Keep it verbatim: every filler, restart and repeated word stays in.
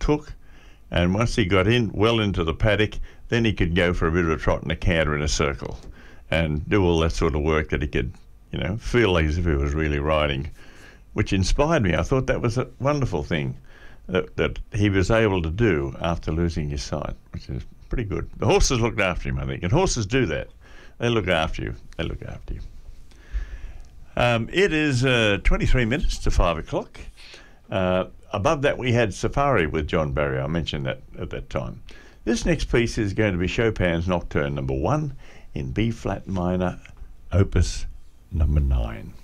cook, and once he got in well into the paddock, then he could go for a bit of a trot and a canter in a circle and do all that sort of work that he could, you know, feel like as if he was really riding, which inspired me. I thought that was a wonderful thing that, that he was able to do after losing his sight, which is pretty good. The horses looked after him, I think, and horses do that. They look after you. They look after you. Um, it is uh, twenty-three minutes to five o'clock. Uh, above that, we had Safari with John Barry. I mentioned that at that time. This next piece is going to be Chopin's Nocturne number one in B flat minor, opus number nine.